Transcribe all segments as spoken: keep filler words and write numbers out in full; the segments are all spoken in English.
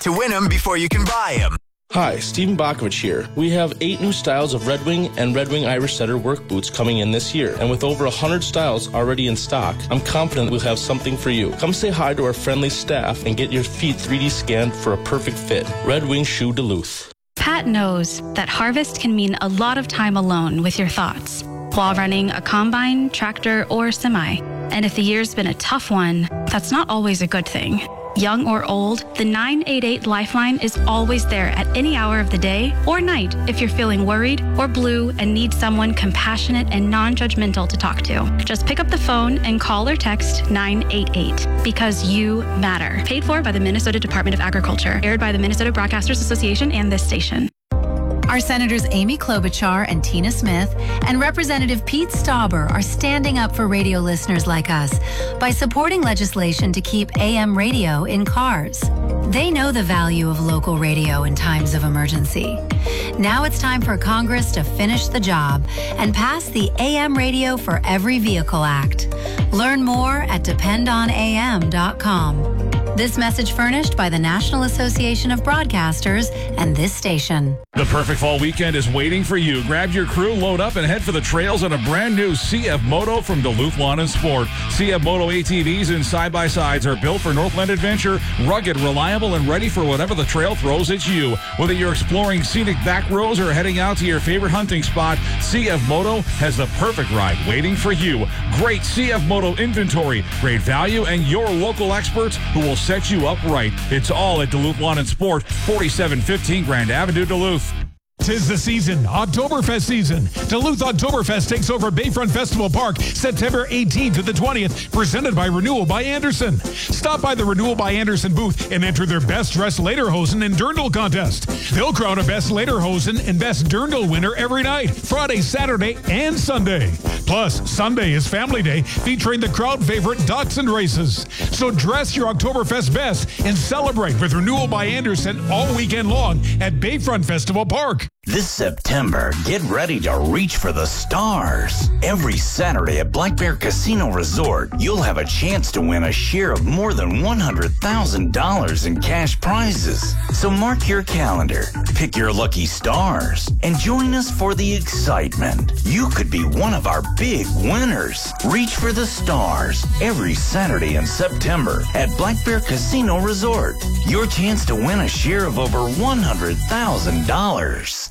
to win them before you can buy them. Hi, Stephen Bakovich here. We have eight new styles of Red Wing and Red Wing Irish Setter work boots coming in this year. And with over one hundred styles already in stock, I'm confident we'll have something for you. Come say hi to our friendly staff and get your feet three D scanned for a perfect fit. Red Wing Shoe Duluth. Pat knows that harvest can mean a lot of time alone with your thoughts while running a combine, tractor, or semi. And if the year's been a tough one, that's not always a good thing. Young or old, the nine eight eight Lifeline is always there at any hour of the day or night if you're feeling worried or blue and need someone compassionate and non-judgmental to talk to. Just pick up the phone and call or text nine eight eight because you matter. Paid for by the Minnesota Department of Agriculture. Aired by the Minnesota Broadcasters Association and this station. Our Senators Amy Klobuchar and Tina Smith and Representative Pete Stauber are standing up for radio listeners like us by supporting legislation to keep A M radio in cars. They know the value of local radio in times of emergency. Now it's time for Congress to finish the job and pass the A M Radio for Every Vehicle Act. Learn more at depend on A M dot com. This message furnished by the National Association of Broadcasters and this station. The perfect fall weekend is waiting for you. Grab your crew, load up, and head for the trails on a brand new C F Moto from Duluth Lawn and Sport. C F Moto A T Vs and side-by-sides are built for Northland adventure, rugged, reliable, and ready for whatever the trail throws at you. Whether you're exploring scenic back roads or heading out to your favorite hunting spot, C F Moto has the perfect ride waiting for you. Great C F Moto inventory, great value, and your local experts who will set you up right. It's all at Duluth Lawn and Sport, forty-seven fifteen Grand Avenue, Duluth. Tis the season, Oktoberfest season. Duluth Oktoberfest takes over Bayfront Festival Park September eighteenth to the twentieth, presented by Renewal by Anderson. Stop by the Renewal by Anderson booth and enter their Best Dressed Lederhosen and Dirndl contest. They'll crown a Best Lederhosen and Best Dirndl winner every night, Friday, Saturday, and Sunday. Plus, Sunday is Family Day, featuring the crowd favorite Dachshund races. So dress your Oktoberfest best and celebrate with Renewal by Anderson all weekend long at Bayfront Festival Park. This September, get ready to reach for the stars. Every Saturday at Black Bear Casino Resort, you'll have a chance to win a share of more than one hundred thousand dollars in cash prizes. So mark your calendar, pick your lucky stars, and join us for the excitement. You could be one of our big winners. Reach for the stars every Saturday in September at Black Bear Casino Resort. Your chance to win a share of over one hundred thousand dollars.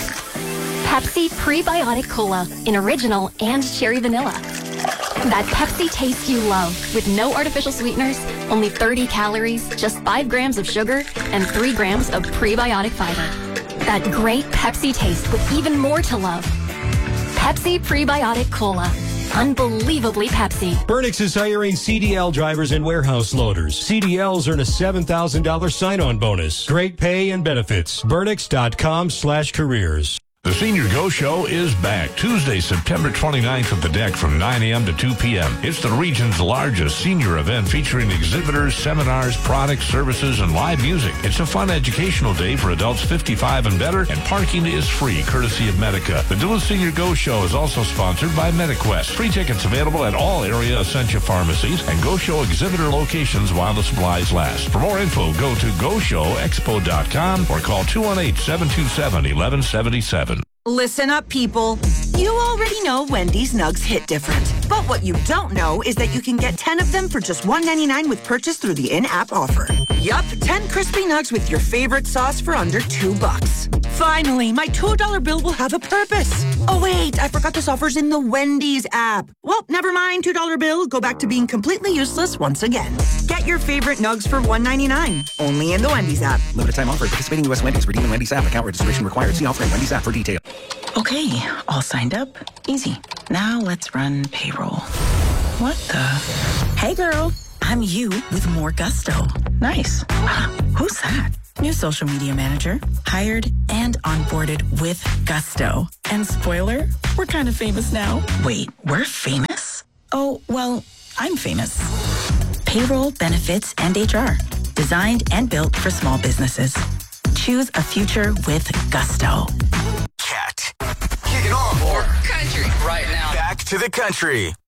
Pepsi Prebiotic Cola in original and cherry vanilla. That Pepsi taste you love with no artificial sweeteners, only thirty calories, just five grams of sugar, and three grams of prebiotic fiber. That great Pepsi taste with even more to love. Pepsi Prebiotic Cola. Unbelievably Pepsi. Burnix is hiring C D L drivers and warehouse loaders. C D Ls earn a seven thousand dollars sign-on bonus. Great pay and benefits. Burnix.com slash careers. The Senior Go Show is back Tuesday, September twenty-ninth at the Deck from nine a.m. to two p.m. It's the region's largest senior event featuring exhibitors, seminars, products, services, and live music. It's a fun educational day for adults fifty-five and better, and parking is free, courtesy of Medica. The Duluth Senior Go Show is also sponsored by MediQuest. Free tickets available at all area Essentia pharmacies and Go Show exhibitor locations while the supplies last. For more info, go to go show expo dot com or call two one eight, seven two seven, one one seven seven. Listen up, people. You already know Wendy's Nugs hit different. But what you don't know is that you can get ten of them for just one ninety-nine with purchase through the in-app offer. Yup, ten crispy nugs with your favorite sauce for under two bucks. Finally, my two dollar bill will have a purpose. Oh, wait, I forgot this offer's in the Wendy's app. Well, never mind, two dollar bill. Go back to being completely useless once again. Get your favorite nugs for one ninety-nine. Only in the Wendy's app. Limited time offer. Participating U S Wendy's. Redeem in Wendy's app. Account registration required. See offer in Wendy's app for details. Okay, all signed up. Easy. Now let's run payroll. What the? Hey girl, I'm you with more gusto. Nice. Who's that? New social media manager. Hired and onboarded with gusto. And spoiler, we're kind of famous now. Wait, we're famous? Oh, well, I'm famous. Payroll, benefits, and H R. Designed and built for small businesses. Choose a future with gusto. Cat. Kick it off. For country right now. Back to the country.